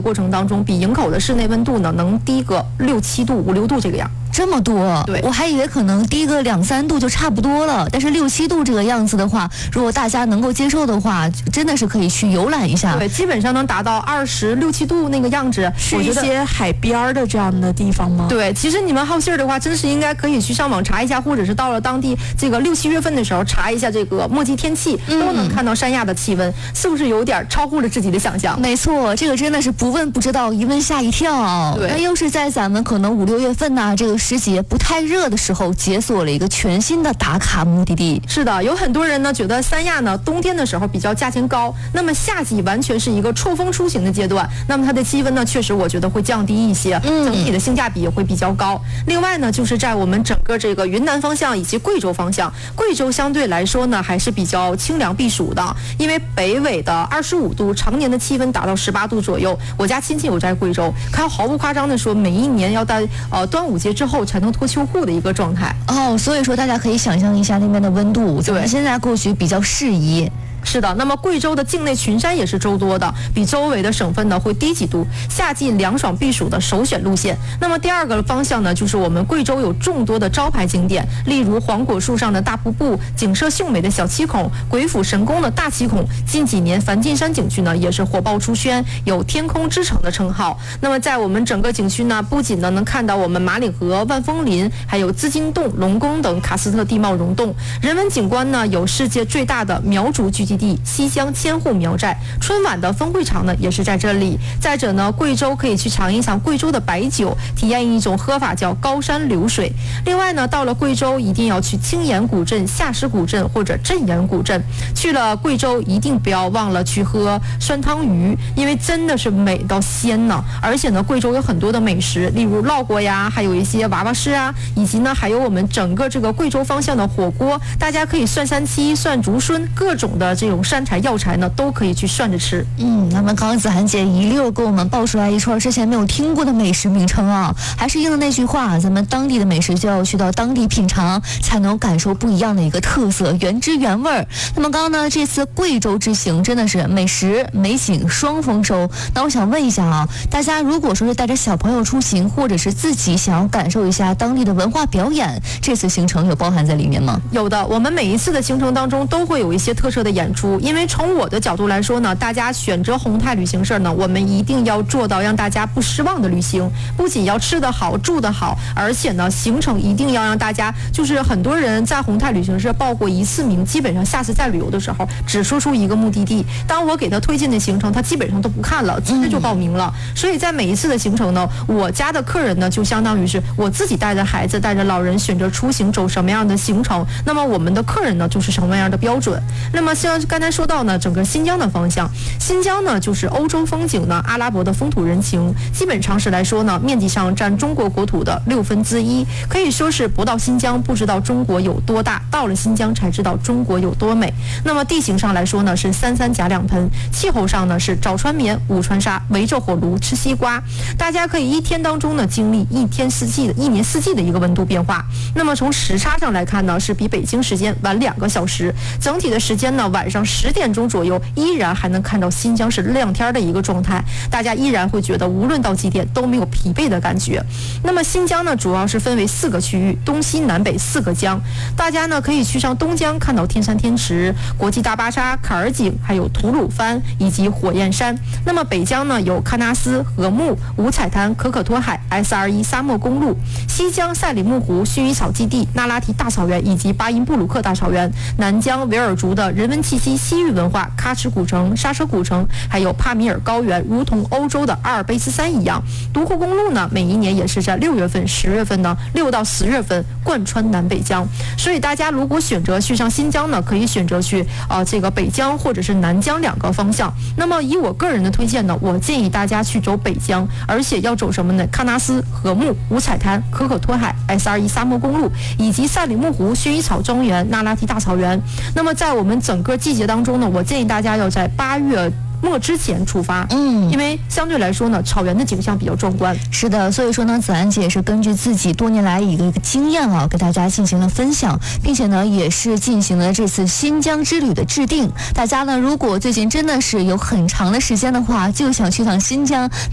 过程当中，比营口的室内温度呢能低个6、7度、5、6度这个样。 这么多， 对， 我还以为可能低个2、3度就差不多了，但是6、7度这个样子的话，如果大家能够接受的话，真的是可以去游览一下。 对，基本上能达到26、7度那个样子。 是一些海边的这样的地方吗？ 对，其实你们好信儿的话，真是应该可以去上网查一下，或者是到了当地这个6、7月份的时候查一下这个墨迹天气，都能看到山亚的气温，是不是有点超乎了自己的想象？ 没错，这个真的是不问不知道，一问吓一跳。 对， 那又是在咱们可能5、6月份呢，这个时节不太热的时候，解锁了一个全新的打卡目的地。 是的，有很多人呢觉得三亚呢冬天的时候比较价钱高，那么夏季完全是一个错峰出行的阶段，那么它的气温呢确实我觉得会降低一些，整体的性价比也会比较高。另外呢，就是在我们整个这个云南方向以及贵州方向，贵州相对来说呢还是比较清凉避暑的，因为北纬的25度，常年的气温达到18度左右。我家亲戚有在贵州，看毫不夸张的说，每一年要在端午节之后才能脱秋裤的一个状态。 哦，所以说大家可以想象一下那边的温度，咱们现在过去比较适宜。 是的，那么贵州的境内群山也是周多的，比周围的省份呢会低几度，夏季凉爽避暑的首选路线。那么第二个方向呢，就是我们贵州有众多的招牌景点，例如黄果树上的大瀑布、景色秀美的小七孔、鬼斧神工的大七孔。近几年梵净山景区呢也是火爆出圈，有天空之城的称号。那么在我们整个景区呢，不仅呢能看到我们马岭河、万峰林，还有资金洞、龙宫等喀斯特地貌溶洞。人文景观呢，有世界最大的苗族聚集地西江千户苗寨，春晚的分会场呢也是在这里。再者呢，贵州可以去尝一尝贵州的白酒，体验一种喝法叫高山流水。另外呢，到了贵州一定要去青岩古镇、下石古镇或者镇岩古镇。去了贵州一定不要忘了去喝酸汤鱼，因为真的是美到鲜呢。而且呢，贵州有很多的美食，例如烙锅呀，还有一些娃娃狮啊，以及呢还有我们整个这个贵州方向的火锅，大家可以涮三七、涮竹荪，各种的这种山柴药材呢都可以去涮着吃。 那么刚刚子涵姐一溜给我们报出来一串之前没有听过的美食名称啊，还是应了那句话，咱们当地的美食就要去到当地品尝，才能感受不一样的一个特色，原汁原味儿。那么刚刚呢，这次贵州之行真的是美食美景双丰收。那我想问一下啊，大家如果说是带着小朋友出行，或者是自己想要感受一下当地的文化表演，这次行程有包含在里面吗？ 有的，我们每一次的行程当中都会有一些特色的演出，因为从我的角度来说呢，大家选择宏泰旅行社呢，我们一定要做到让大家不失望的旅行，不仅要吃得好、住得好，而且呢，行程一定要让大家，就是很多人在宏泰旅行社报过一次名，基本上下次再旅游的时候只说出一个目的地，当我给他推荐的行程，他基本上都不看了，直接就报名了。所以在每一次的行程呢，我家的客人呢，就相当于是我自己带着孩子、带着老人选择出行走什么样的行程，那么我们的客人呢，就是什么样的标准。那么像刚才说到呢，整个新疆的方向，新疆呢就是欧洲风景呢，阿拉伯的风土人情，基本常识来说呢，面积上占中国国土的1/6，可以说是不到新疆不知道中国有多大，到了新疆才知道中国有多美。那么地形上来说呢，是3山夹2盆，气候上呢是早穿棉，午穿纱，围着火炉吃西瓜。大家可以一天当中呢经历一年四季的一个温度变化。那么从时差上来看呢，是比北京时间晚2个小时，整体的时间呢晚上10点钟左右，依然还能看到新疆是亮天的一个状态，大家依然会觉得无论到几点都没有疲惫的感觉。那么新疆呢主要是分为4个区域，东西南北4个疆，大家呢可以去上东疆看到天山天池、国际大巴扎、坎儿井，还有吐鲁番以及火焰山。那么北疆呢有喀纳斯、禾木、五彩滩、可可托海、S21沙漠公路。西疆赛里木湖、薰衣草基地、那拉提大草原以及巴音布鲁克大草原。南疆维尔族的人文气息、西域文化，喀什古城、刹车古城，还有帕米尔高原，如同欧洲的阿尔卑斯山一样。独库公路呢，每一年也是在6月份、10月份呢，6到10月份贯穿南北疆。所以大家如果选择去上新疆呢，可以选择去这个北疆或者是南疆2个方向。那么以我个人的推荐呢，我建议大家去走北疆，而且要走什么呢？喀纳斯、禾木、五彩滩、可可托海、S21沙漠公路，以及赛里木湖、薰衣草庄园、那拉提大草原。那么在我们整个季节当中呢，我建议大家要在8月末之前出发，因为相对来说呢，草原的景象比较壮观。 是的，所以说呢，子安姐也是根据自己多年来一个经验啊，给大家进行了分享，并且呢，也是进行了这次新疆之旅的制定。大家呢，如果最近真的是有很长的时间的话，就想去趟新疆。